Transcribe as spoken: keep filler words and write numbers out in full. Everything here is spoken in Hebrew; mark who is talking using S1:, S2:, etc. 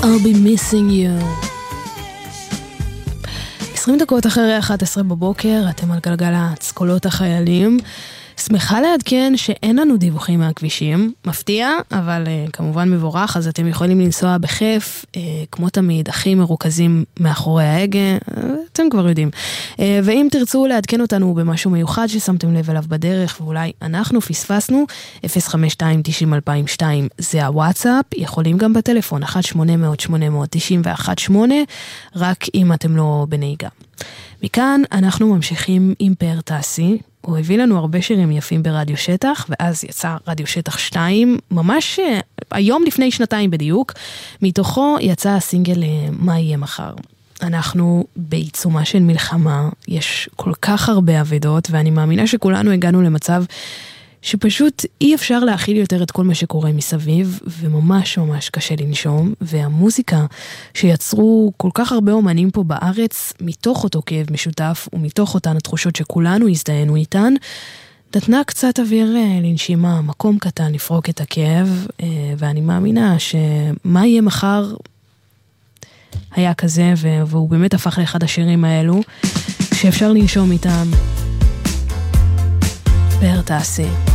S1: I'll be missing you. עשרים דקות אחרי אחת עשרה בבוקר, אתם על גלגלצ, קולות החיילים. שמחה לעדכן שאין לנו דיווחים מהכבישים, מפתיע, אבל uh, כמובן מבורך, אז אתם יכולים לנסוע בכיף, uh, כמו תמיד, הכי מרוכזים מאחורי ההגה, uh, אתם כבר יודעים. Uh, ואם תרצו לעדכן אותנו במשהו מיוחד ששמתם לב אליו בדרך, ואולי אנחנו פספסנו, אפס חמש שתיים תשעים אלפיים ושתיים זה הוואטסאפ, יכולים גם בטלפון, אחת שמונה אפס אפס שמונה אפס תשעים ואחת שמונה, רק אם אתם לא בנהיגה. מכאן אנחנו ממשיכים עם פאר טסי, הוא הביא לנו הרבה שירים יפים ברדיו שטח, ואז יצא רדיו שטח שתיים, ממש היום לפני שנתיים בדיוק, מתוכו יצא הסינגל מה יהיה מחר. אנחנו בעיצומה של מלחמה, יש כל כך הרבה עבודות, ואני מאמינה שכולנו הגענו למצב שפשוט אי אפשר להכיל יותר את כל מה שקורה מסביב, וממש ממש קשה לנשום, והמוזיקה שיצרו כל כך הרבה אומנים פה בארץ, מתוך אותו כאב משותף, ומתוך אותן התחושות שכולנו הזדהינו איתן, נתנה קצת אוויר לנשימה, מקום קטן לפרוק את הכאב, ואני מאמינה שמה יהיה מחר היה כזה, והוא באמת הפך לאחד השירים האלו, שאפשר לנשום איתם. פאר טסי.